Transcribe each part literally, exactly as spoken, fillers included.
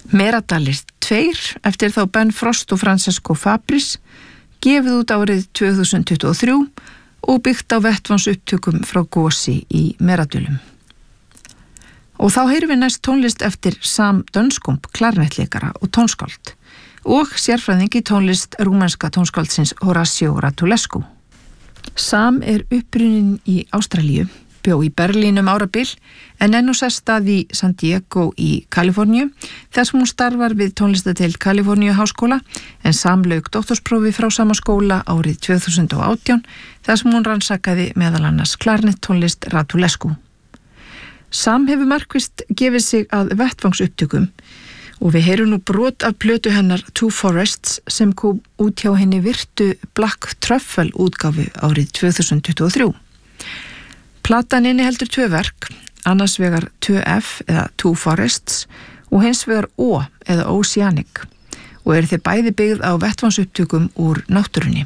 Meradalir tveir eftir þá Ben Frost og Francesco Fabris, gefið út árið tvö þúsund tuttugu og þrjú og byggt á vettvansupptökum frá gosi í Meradölum. Og þá heyrum við næst tónlist eftir Sam Dunscombe, klarnettleikara og tónskáld, og sérfræðing í tónlist rúmenska tónskáldsins Horacio Ratulescu. Sam er upprunnin í Ástralíu, bjó í Berlín um árabil, en enn og sest að í San Diego í Kaliforníu, þess hún starfar við tónlistadeild Kaliforníu háskóla, en Sam lauk doktorsprófi frá sama skóla árið tvö þúsund og átján, þess hún rannsakaði meðal annars klarnettónlist Ratulescu. Sam hefur markvisst gefið sig að vettvangsuptökum og við heyrum nú brot af plötu hennar Two Forests sem kom út hjá henni virtu Black Truffle útgáfu árið tvö þúsund tuttugu og þrjú. Platan inniheldur tvö verk, annars vegar tvö F eða Two Forests og hins vegar O eða Oceanic og eru þeir bæði byggð á vettvangsuptökum úr náttúrunni.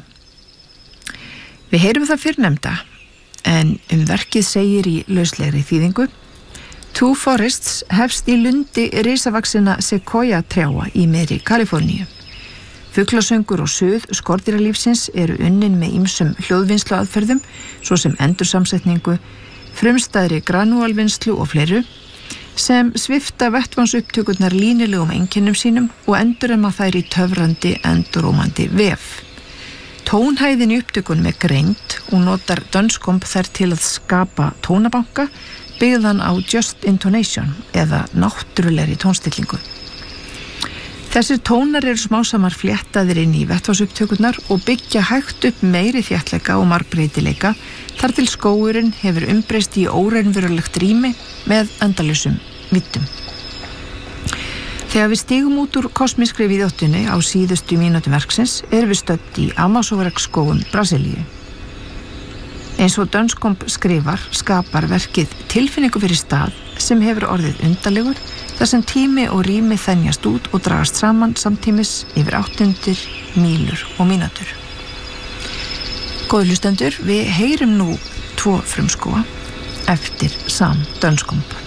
Við heyrum það fyrrnefnda en um verkið segir í lauslegri þýðingu: Two Forests hefst í lundi risavaxina sequoia trjáa í miðri Kaliforníu. Fuglasöngur og suð skordýralífsins eru unnin með ýmsum hljóðvinnsluaðferðum, svo sem endursamsetningu, frumstæðri granúalvinnslu og fleiru, sem svipta vettvansupptökurnar línilegum einkennum sínum og endurrema þær í töfrandi, endurómandi vef. Tónhæðin í upptökunum er greind og notar Dunscombe þær til að skapa tónabanka, byggðan á just intonation eða náttúrulegri tónstillingu. Þessir tónar eru smásamar fléttaðir inn í vettvansupptökurnar og byggja hægt upp meiri þéttleika og margbreytileika þar til skógurinn hefur umbreyst í óraunverulegt rými með endalausum víddum. Þegar við stígum út úr kosmískri víðáttunni á síðustu mínútum verksins erum við stödd í Amazonskógum Brasilíu. Eins og Dunscombe skrifar skapar verkið tilfinningu fyrir stað sem hefur orðið undarlegur þar sem tími og rými þenjast út og dragast saman samtímis yfir áttundir, mílur og mínútur. Góðu hlustendur, við heyrum nú tvo frumskóga eftir Sam Dunscombe.